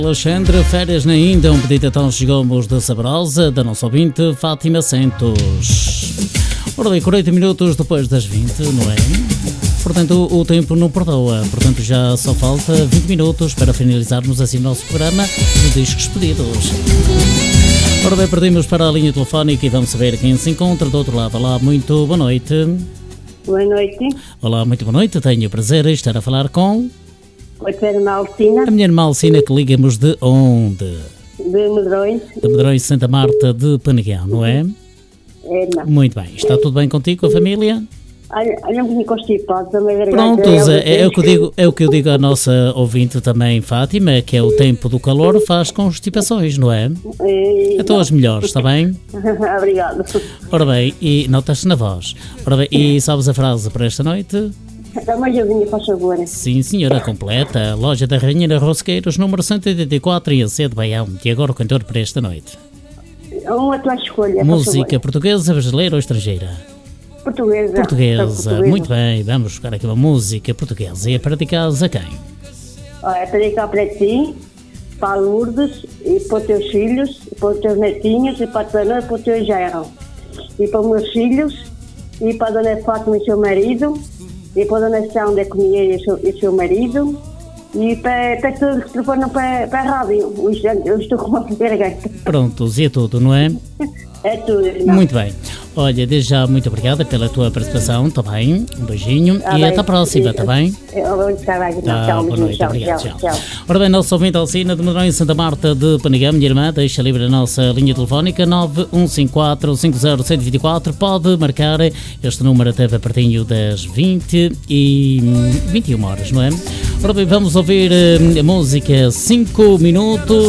Alexandre, férias na Índia, um pedido então chegamos de Sabrosa, da nossa ouvinte Fátima Santos. Ora bem, 40 minutos depois das 20, não é? Portanto, o tempo não perdoa, portanto já só falta 20 minutos para finalizarmos assim o nosso programa de discos pedidos. Ora bem, perdemos para a linha telefónica e vamos saber quem se encontra do outro lado. Olá, muito boa noite. Boa noite. Olá, muito boa noite, tenho o prazer de estar a falar com... Oi, minha irmã Alcina. A minha irmã Alcina, que ligamos de onde? De Medrões. De Medrões, Santa Marta de Penegão, não é? É, não. Muito bem, está tudo bem contigo, com a família? Olha um bocadinho constipado também. Pronto, é o que eu digo à nossa ouvinte também, Fátima, que é o tempo do calor faz constipações, não é? Então as melhores, está bem? Obrigado. Ora bem, e notas-se na voz. Ora bem, e sabes a frase para esta noite? Dá uma ajudinha, faz favor. Sim, senhora, completa. Loja da Rainha Rosqueiros, número 184, em Acedo, Baião. E agora o cantor para esta noite? Uma tua escolha. Música portuguesa, brasileira ou estrangeira? Portuguesa. Portuguesa. Muito bem, vamos buscar aqui uma música portuguesa. E é para dedicares a quem? É para dedicar para ti, para a Lourdes, e para os teus filhos, e para os teus netinhos, e para a tua noiva, e para o teu genro. E para os meus filhos, e para a dona Fátima e seu marido, e para a dona Sandra Comier e seu marido, e para todos que telefonam para a rádio. Eu estou com uma garganta. Pronto, e é tudo, não é? É tudo, irmão. Muito bem. Olha, desde já muito obrigada pela tua participação, está bem? Um beijinho e bem. até a próxima, está bem? Tchau, boa noite, obrigado, tchau. Ora bem, nosso ouvinte Alcina de Medrões, Santa Marta de Penegão, minha irmã, deixa livre a nossa linha telefónica 915450124, pode marcar este número até pertinho das 20 e 21 horas, não é? Ora bem, vamos ouvir a música 5 minutos.